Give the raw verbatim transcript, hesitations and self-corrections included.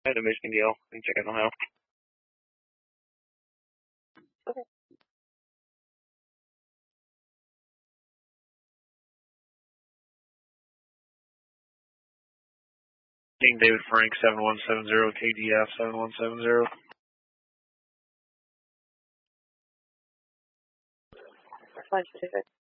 I had a Michigan deal. I can check out Ohio. Okay. King David Frank, seven one seven zero, K D F, seven one seven zero. Flight Pacific.